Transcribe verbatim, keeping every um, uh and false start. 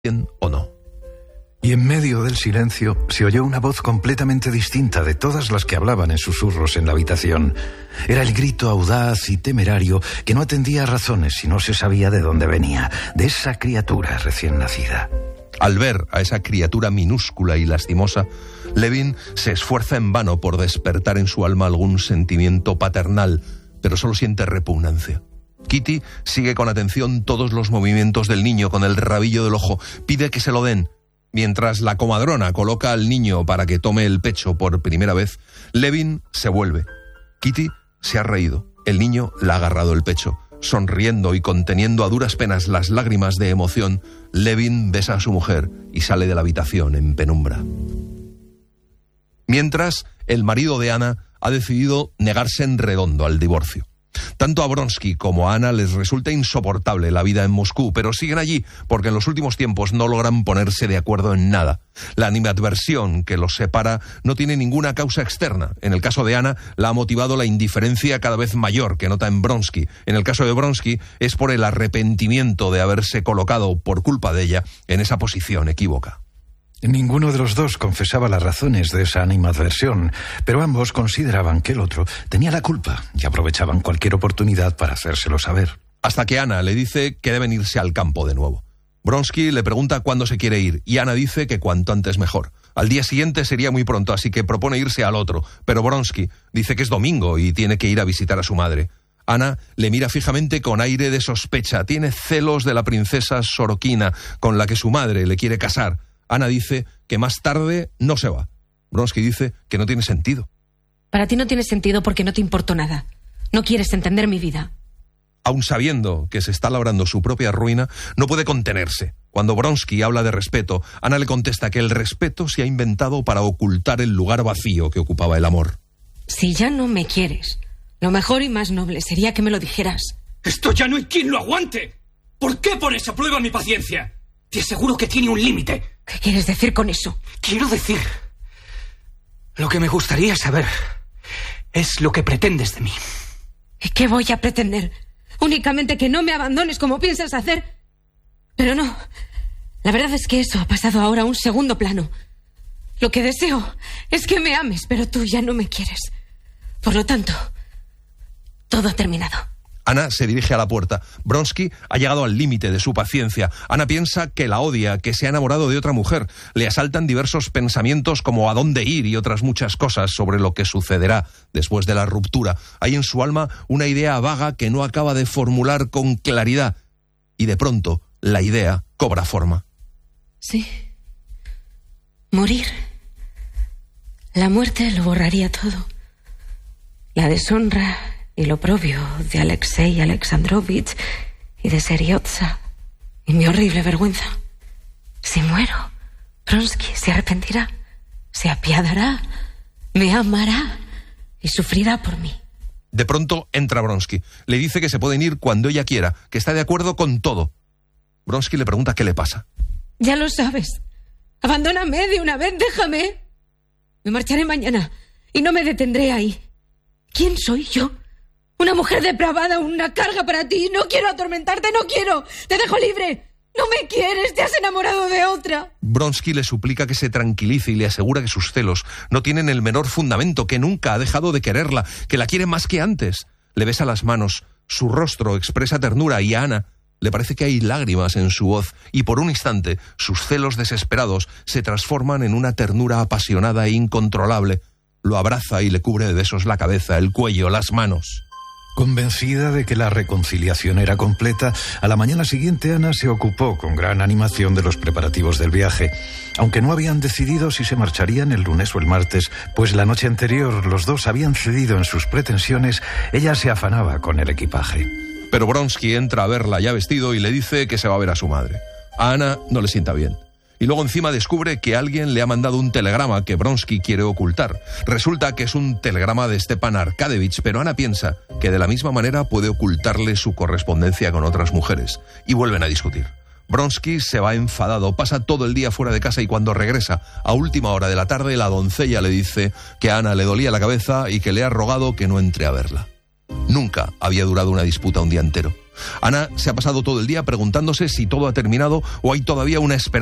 bien o no. Y en medio del silencio se oyó una voz completamente distinta de todas las que hablaban en susurros en la habitación. Era el grito audaz y temerario que no atendía a razones y no se sabía de dónde venía, de esa criatura recién nacida. Al ver a esa criatura minúscula y lastimosa, Levin se esfuerza en vano por despertar en su alma algún sentimiento paternal, pero solo siente repugnancia. Kitty sigue con atención todos los movimientos del niño con el rabillo del ojo, pide que se lo den. Mientras la comadrona coloca al niño para que tome el pecho por primera vez, Levin se vuelve. Kitty se ha reído. El niño le ha agarrado el pecho. Sonriendo y conteniendo a duras penas las lágrimas de emoción, Levin besa a su mujer y sale de la habitación en penumbra. Mientras, el marido de Anna ha decidido negarse en redondo al divorcio. Tanto a Vronsky como a Anna les resulta insoportable la vida en Moscú, pero siguen allí porque en los últimos tiempos no logran ponerse de acuerdo en nada. La animadversión que los separa no tiene ninguna causa externa. En el caso de Anna, la ha motivado la indiferencia cada vez mayor que nota en Vronsky. En el caso de Vronsky, es por el arrepentimiento de haberse colocado, por culpa de ella, en esa posición equívoca. Ninguno de los dos confesaba las razones de esa animadversión, pero ambos consideraban que el otro tenía la culpa y aprovechaban cualquier oportunidad para hacérselo saber. Hasta que Anna le dice que deben irse al campo de nuevo. Vronsky le pregunta cuándo se quiere ir y Anna dice que cuanto antes mejor. Al día siguiente sería muy pronto, así que propone irse al otro, pero Vronsky dice que es domingo y tiene que ir a visitar a su madre. Anna le mira fijamente con aire de sospecha. Tiene celos de la princesa Sorokina, con la que su madre le quiere casar. Anna dice que más tarde no se va. Vronsky dice que no tiene sentido. Para ti no tiene sentido porque no te importó nada. No quieres entender mi vida. Aun sabiendo que se está labrando su propia ruina, no puede contenerse. Cuando Vronsky habla de respeto, Anna le contesta que el respeto se ha inventado para ocultar el lugar vacío que ocupaba el amor. Si ya no me quieres, lo mejor y más noble sería que me lo dijeras. ¡Esto ya no hay quien lo aguante! ¿Por qué pones a prueba mi paciencia? Te aseguro que tiene un límite. ¿Qué quieres decir con eso? Quiero decir... Lo que me gustaría saber es lo que pretendes de mí. ¿Y qué voy a pretender? Únicamente que no me abandones como piensas hacer. Pero no. La verdad es que eso ha pasado ahora a un segundo plano. Lo que deseo es que me ames, pero tú ya no me quieres. Por lo tanto, todo ha terminado. Anna se dirige a la puerta. Vronsky ha llegado al límite de su paciencia. Anna piensa que la odia, que se ha enamorado de otra mujer. Le asaltan diversos pensamientos como a dónde ir y otras muchas cosas sobre lo que sucederá después de la ruptura. Hay en su alma una idea vaga que no acaba de formular con claridad. Y de pronto, la idea cobra forma. Sí. Morir. La muerte lo borraría todo. La deshonra y lo propio de Alexei Alexandrovich y de Seriotza y mi horrible vergüenza. Si muero, Vronsky se arrepentirá, se apiadará, me amará y sufrirá por mí. De pronto entra Vronsky. Le dice que se pueden ir cuando ella quiera, que está de acuerdo con todo. Vronsky le pregunta qué le pasa. Ya lo sabes. Abandóname de una vez, déjame. Me marcharé mañana y no me detendré ahí. ¿Quién soy yo? Una mujer depravada, una carga para ti. No quiero atormentarte, no quiero. Te dejo libre. No me quieres, te has enamorado de otra. Vronsky le suplica que se tranquilice y le asegura que sus celos no tienen el menor fundamento, que nunca ha dejado de quererla, que la quiere más que antes. Le besa las manos, su rostro expresa ternura y a Anna le parece que hay lágrimas en su voz y por un instante sus celos desesperados se transforman en una ternura apasionada e incontrolable. Lo abraza y le cubre de besos la cabeza, el cuello, las manos. Convencida de que la reconciliación era completa, a la mañana siguiente Anna se ocupó con gran animación de los preparativos del viaje. Aunque no habían decidido si se marcharían el lunes o el martes, pues la noche anterior los dos habían cedido en sus pretensiones, ella se afanaba con el equipaje. Pero Vronsky entra a verla ya vestido y le dice que se va a ver a su madre. A Anna no le sienta bien. Y luego encima descubre que alguien le ha mandado un telegrama que Vronsky quiere ocultar. Resulta que es un telegrama de Stepan Arkadevich, pero Anna piensa que de la misma manera puede ocultarle su correspondencia con otras mujeres. Y vuelven a discutir. Vronsky se va enfadado, pasa todo el día fuera de casa y cuando regresa a última hora de la tarde, la doncella le dice que a Anna le dolía la cabeza y que le ha rogado que no entre a verla. Nunca había durado una disputa un día entero. Ana se ha pasado todo el día preguntándose si todo ha terminado o hay todavía una esperanza